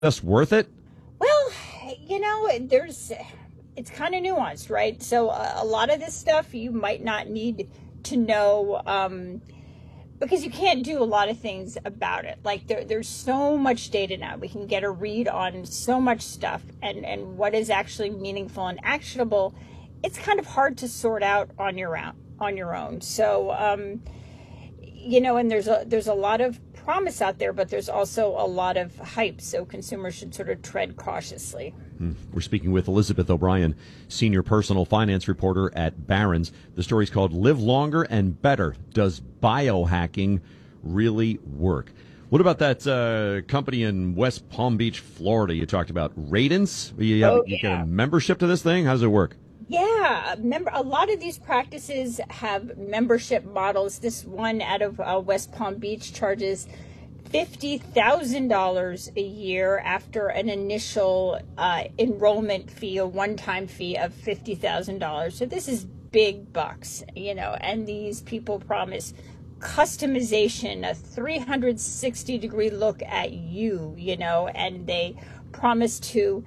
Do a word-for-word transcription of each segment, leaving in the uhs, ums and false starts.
just worth it? Well, you know, there's it's kind of nuanced, right? So a, a lot of this stuff you might not need to know um, because you can't do a lot of things about it. Like there, there's so much data now. We can get a read on so much stuff, and, and what is actually meaningful and actionable. It's kind of hard to sort out on your own. On your own. So, um, you know, and there's a there's a lot of promise out there, but there's also a lot of hype. So consumers should sort of tread cautiously. We're speaking with Elizabeth O'Brien, senior personal finance reporter at Barron's. The story's called "Live Longer and Better: Does Biohacking Really Work?" What about that uh, company in West Palm Beach, Florida? You talked about Radance. You, have, Oh, you yeah. get a membership to this thing. How does it work? Yeah, member. A lot of these practices have membership models. This one out of uh, West Palm Beach charges fifty thousand dollars a year after an initial uh, enrollment fee, a one-time fee of fifty thousand dollars. So this is big bucks, you know, and these people promise customization, a three hundred sixty degree look at you, you know, and they promise to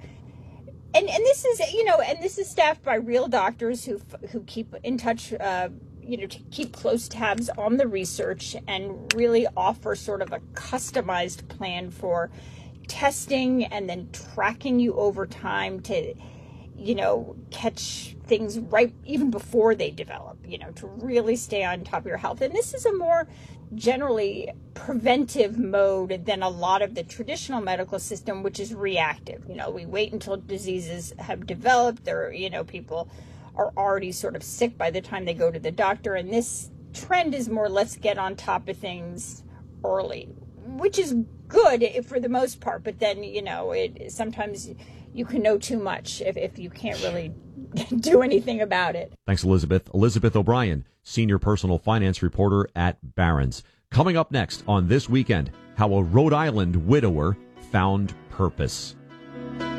And and this is, you know, and this is staffed by real doctors who who keep in touch, uh, you know, to keep close tabs on the research and really offer sort of a customized plan for testing and then tracking you over time to, you know, catch things right even before they develop, you know, to really stay on top of your health. And this is a more generally preventive mode than a lot of the traditional medical system, which is reactive. You know, we wait until diseases have developed, or, you know, people are already sort of sick by the time they go to the doctor. And this trend is more, let's get on top of things early, which is good for the most part. But then, you know, it sometimes you can know too much if, if you can't really do anything about it. Thanks, Elizabeth. Elizabeth O'Brien, senior personal finance reporter at Barron's. Coming up next on This Weekend, how a Rhode Island widower found purpose.